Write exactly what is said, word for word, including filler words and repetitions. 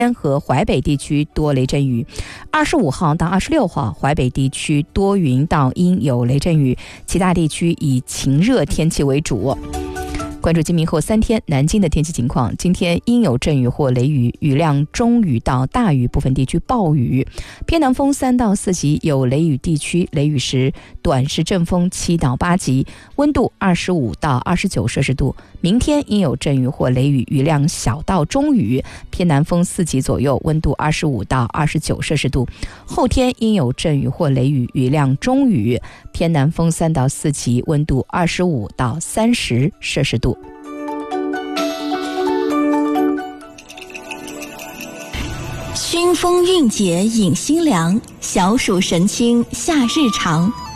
和淮北地区多雷阵雨。二十五号到二十六号，淮北地区多云到阴有雷阵雨，其他地区以晴热天气为主。关注今明后三天南京的天气情况。今天阴有阵雨或雷雨，雨量中雨到大雨，部分地区暴雨，偏南风三到四级，有雷雨地区雷雨时短时阵风七到八级，温度二十五到二十九摄氏度。明天阴有阵雨或雷雨，雨量小到中雨，偏南风四级左右，温度二十五到二十九摄氏度。后天阴有阵雨或雷雨，雨量中雨，偏南风三到四级，温度二十五到三十摄氏度。 熏风韵节饮新凉，小暑神清夏日长。